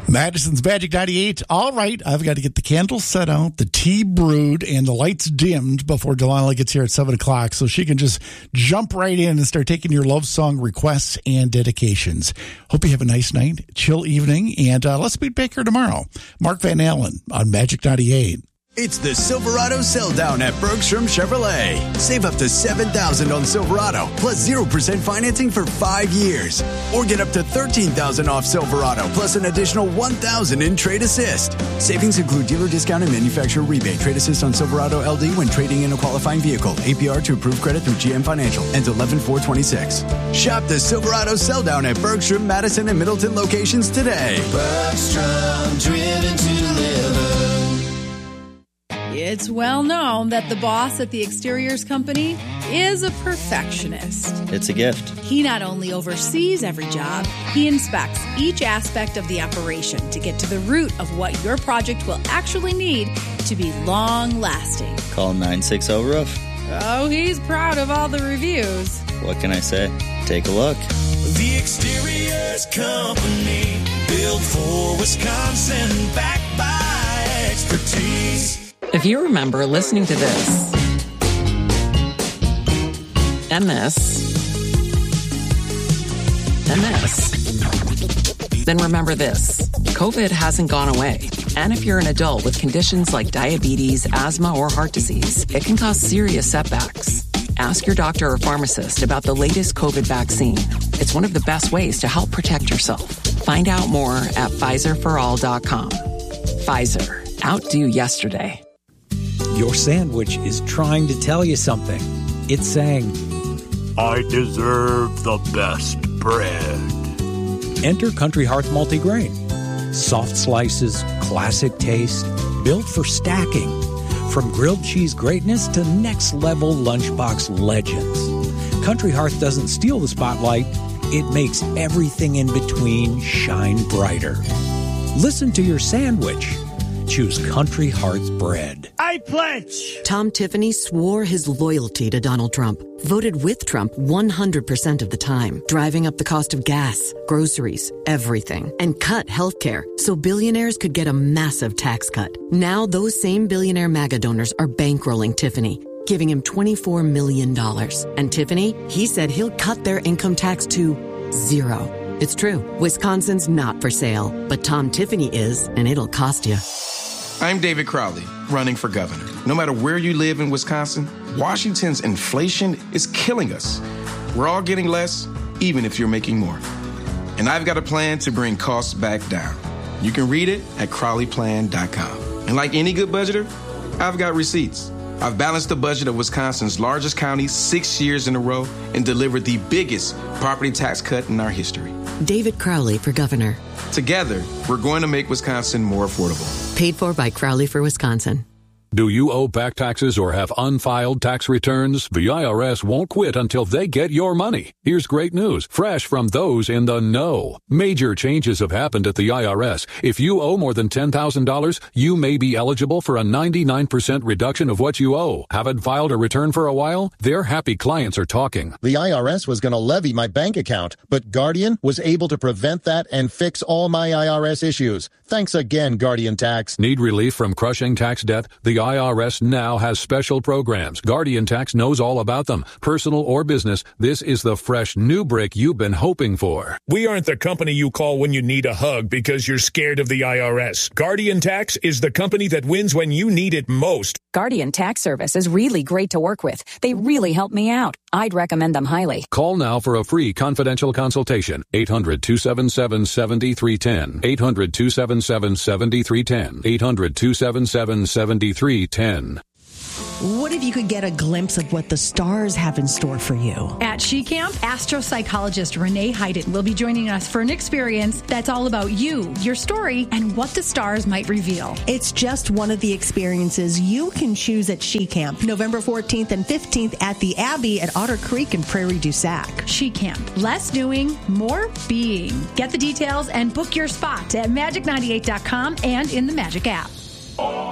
Madison's Magic 98. All right, I've got to get the candles set out, the tea brewed, and the lights dimmed before Delilah gets here at 7 o'clock so she can just jump right in and start taking your love song requests and dedications. Hope you have a nice night, chill evening, and let's meet back here tomorrow. Mark Van Allen on Magic 98. It's the Silverado Sell Down at Bergstrom Chevrolet. Save up to $7,000 on Silverado, plus 0% financing for 5 years. Or get up to $13,000 off Silverado, plus an additional $1,000 in Trade Assist. Savings include dealer discount and manufacturer rebate. Trade Assist on Silverado LD when trading in a qualifying vehicle. APR to approved credit through GM Financial. Ends 11/4/26. Shop the Silverado Sell Down at Bergstrom, Madison, and Middleton locations today. Bergstrom, driven to deliver. It's well known that the boss at the exteriors company is a perfectionist. It's a gift. He not only oversees every job, he inspects each aspect of the operation to get to the root of what your project will actually need to be long-lasting. Call 960-ROOF. Oh, he's proud of all the reviews. What can I say? Take a look. The Exteriors Company, built for Wisconsin, backed by expertise. If you remember listening to this, and this, and this, then remember this. COVID hasn't gone away. And if you're an adult with conditions like diabetes, asthma, or heart disease, it can cause serious setbacks. Ask your doctor or pharmacist about the latest COVID vaccine. It's one of the best ways to help protect yourself. Find out more at PfizerForAll.com. Pfizer. Outdo yesterday. Your sandwich is trying to tell you something. It's saying, I deserve the best bread. Enter Country Hearth Multigrain. Soft slices, classic taste, built for stacking. From grilled cheese greatness to next-level lunchbox legends. Country Hearth doesn't steal the spotlight. It makes everything in between shine brighter. Listen to your sandwich. Choose Country Hearth bread. I pledge! Tom Tiffany swore his loyalty to Donald Trump, voted with Trump 100% of the time, driving up the cost of gas, groceries, everything, and cut healthcare so billionaires could get a massive tax cut. Now those same billionaire MAGA donors are bankrolling Tiffany, giving him $24 million. And Tiffany, he said he'll cut their income tax to 0. It's true. Wisconsin's not for sale, but Tom Tiffany is, and it'll cost you. I'm David Crowley, running for governor. No matter where you live in Wisconsin, Washington's inflation is killing us. We're all getting less, even if you're making more. And I've got a plan to bring costs back down. You can read it at CrowleyPlan.com. And like any good budgeter, I've got receipts. I've balanced the budget of Wisconsin's largest county 6 years in a row and delivered the biggest property tax cut in our history. David Crowley for governor. Together, we're going to make Wisconsin more affordable. Paid for by Crowley for Wisconsin. Do you owe back taxes or have unfiled tax returns? The IRS won't quit until they get your money. Here's great news, fresh from those in the know. Major changes have happened at the IRS. If you owe more than $10,000, you may be eligible for a 99% reduction of what you owe. Haven't filed a return for a while? Their happy clients are talking. The IRS was going to levy my bank account, but Guardian was able to prevent that and fix all my IRS issues. Thanks again, Guardian Tax. Need relief from crushing tax debt? The IRS now has special programs. Guardian Tax knows all about them. Personal or business, this is the fresh new break you've been hoping for. We aren't the company you call when you need a hug because you're scared of the IRS. Guardian Tax is the company that wins when you need it most. Guardian Tax Service is really great to work with. They really help me out. I'd recommend them highly. Call now for a free confidential consultation. 800-277-7310. 800-277-7310. 800-277-7310. What if you could get a glimpse of what the stars have in store for you? At She Camp, astropsychologist Renee Hayden will be joining us for an experience that's all about you, your story, and what the stars might reveal. It's just one of the experiences you can choose at She Camp, November 14th and 15th at the Abbey at Otter Creek and Prairie du Sac. She Camp. Less doing, more being. Get the details and book your spot at magic98.com and in the Magic app.